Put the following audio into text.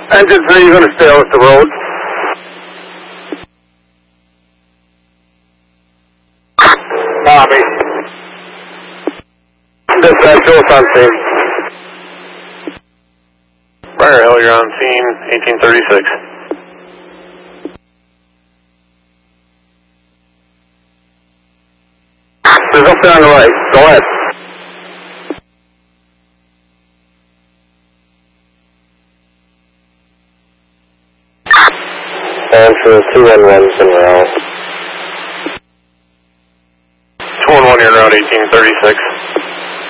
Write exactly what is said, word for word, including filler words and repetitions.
Engine three, you're going to stay off the road. Tommy. Dispatch, show us on scene. Briar Hill, you're on scene, eighteen thirty-six. There's up there on the right. Go ahead. And for two one one's in route. two one one, you're on route eighteen thirty-six.